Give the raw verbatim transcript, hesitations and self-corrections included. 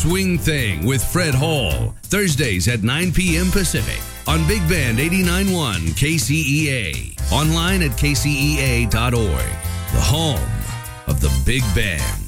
Swing Thing with Fred Hall, Thursdays at nine p.m. Pacific on Big Band eighty-nine point one K C E A. Online at K C E A dot org. The home of the Big Band.